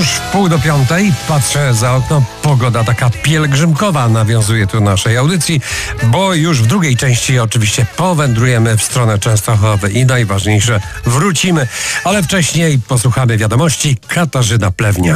Już 4:30, patrzę za okno, pogoda taka pielgrzymkowa nawiązuje tu naszej audycji, bo już w drugiej części oczywiście powędrujemy w stronę Częstochowy i najważniejsze, wrócimy, ale wcześniej posłuchamy wiadomości. Katarzyna Plewnia.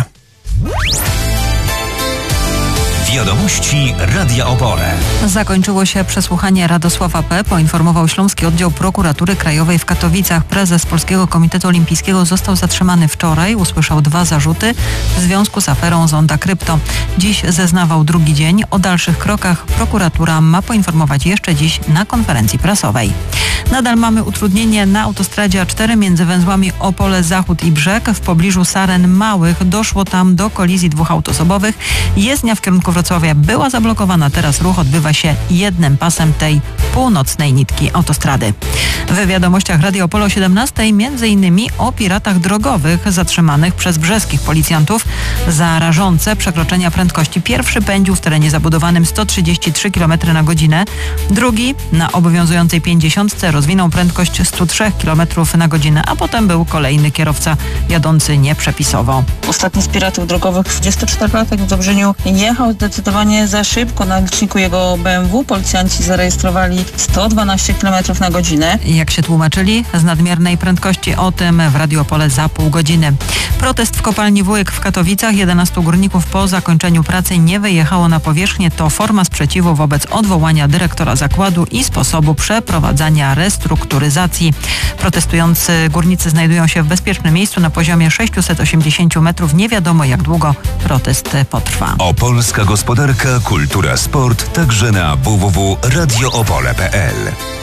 Wiadomości Radia Opole. Zakończyło się przesłuchanie Radosława P., poinformował Śląski Oddział Prokuratury Krajowej w Katowicach. Prezes Polskiego Komitetu Olimpijskiego został zatrzymany wczoraj. Usłyszał 2 zarzuty w związku z aferą Zonda Krypto. Dziś zeznawał drugi dzień. O dalszych krokach prokuratura ma poinformować jeszcze dziś na konferencji prasowej. Nadal mamy utrudnienie na autostradzie A4 między węzłami Opole Zachód i Brzeg. W pobliżu Saren Małych doszło tam do kolizji 2 aut osobowych. Jezdnia w kierunku Wrocławia była zablokowana. Teraz ruch odbywa się jednym pasem tej północnej nitki autostrady. W wiadomościach Radio Opole o 17:00 m.in. o piratach drogowych zatrzymanych przez brzeskich policjantów za rażące przekroczenia prędkości. Pierwszy pędził w terenie zabudowanym 133 km/h. Drugi na obowiązującej 50 rozwinął prędkość 103 km/h, a potem był kolejny kierowca jadący nieprzepisowo. Ostatni z piratów drogowych, 24-latek w Dobrzyniu, jechał zdecydowanie za szybko. Na liczniku jego BMW policjanci zarejestrowali 112 km/h. Jak się tłumaczyli z nadmiernej prędkości, o tym w Radio Opole za pół godziny. Protest w kopalni Wujek w Katowicach. 11 górników po zakończeniu pracy nie wyjechało na powierzchnię. To forma sprzeciwu wobec odwołania dyrektora zakładu i sposobu przeprowadzania restrukturyzacji. Protestujący górnicy znajdują się w bezpiecznym miejscu na poziomie 680 metrów. Nie wiadomo, jak długo protest potrwa. Opolska gospodarka, kultura, sport, także na www.radioopole.pl.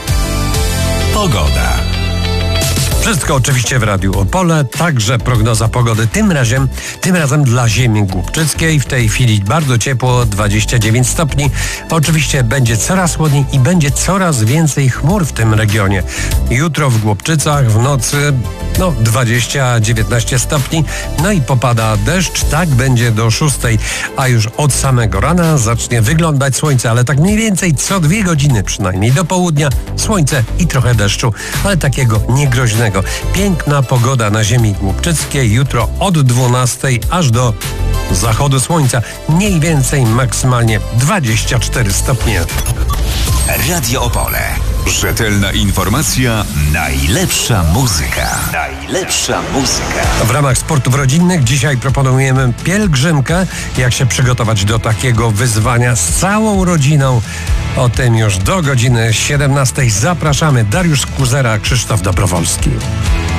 Pogoda. Wszystko oczywiście w Radiu Opole, także prognoza pogody. Tym razem dla ziemi głubczyckiej. W tej chwili bardzo ciepło, 29 stopni. Oczywiście będzie coraz chłodniej i będzie coraz więcej chmur w tym regionie. Jutro w Głubczycach w nocy 20-19 stopni. No i popada deszcz, tak będzie do 6, a już od samego rana zacznie wyglądać słońce, ale tak mniej więcej co 2 godziny przynajmniej do południa słońce i trochę deszczu, ale takiego niegroźnego. Piękna pogoda na ziemi głubczyckiej jutro od 12 aż do zachodu słońca. Mniej więcej maksymalnie 24 stopnie. Radio Opole. Rzetelna informacja, najlepsza muzyka. Najlepsza muzyka. W ramach sportów rodzinnych dzisiaj proponujemy pielgrzymkę. Jak się przygotować do takiego wyzwania z całą rodziną. O tym już do godziny 17:00. Zapraszamy. Dariusz Kuzera, Krzysztof Dobrowolski.